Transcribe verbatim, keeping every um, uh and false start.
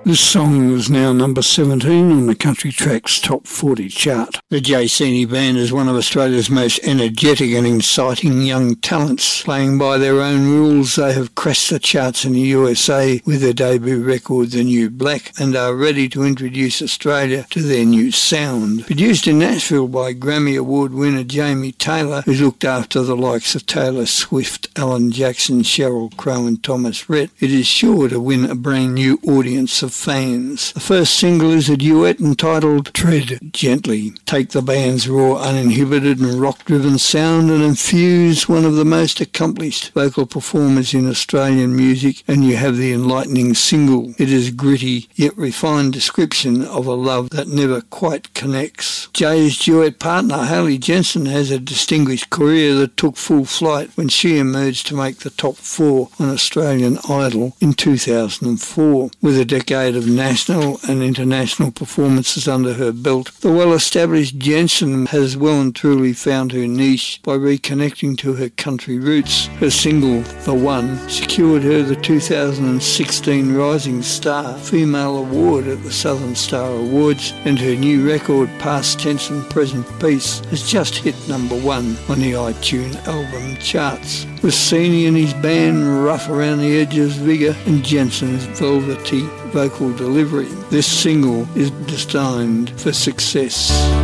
This song is now number seventeen on the Country Tracks Top forty chart. The Jay Sini Band is one of Australia's most energetic and exciting young talents. Playing by their own rules, they have crashed the charts in the U S A with their debut record, The New Black, and are ready to introduce Australia to their new sound. Produced in Nashville by Grammy Award winner Jamie Taylor, who's looked after the likes of Taylor Swift, Alan Jackson, Sheryl Crow and Thomas Rhett, it is sure to win a brand new audience of fans. The first single is a duet entitled Tread Gently. Take the band's raw, uninhibited and rock-driven sound and infuse one of the most accomplished vocal performers in Australian music, and you have the enlightening single. It is gritty yet refined description of a love that never quite connects. Jay's duet partner Hayley Jensen has a distinguished career that took full flight when she emerged to make the top four on Australian Idol in two thousand four. With a decade of national and international performances under her belt, the well-established Jensen has well and truly found her niche by reconnecting to her country roots. Her single, The One, secured her the two thousand sixteen Rising Star Female Award at the Southern Star Awards, and her new record, Past Tense and Present Peace, has just hit number one on the iTunes album charts. With Sini and his band rough around the edges vigour and Jensen's velvety vocal delivery, this single is destined for success.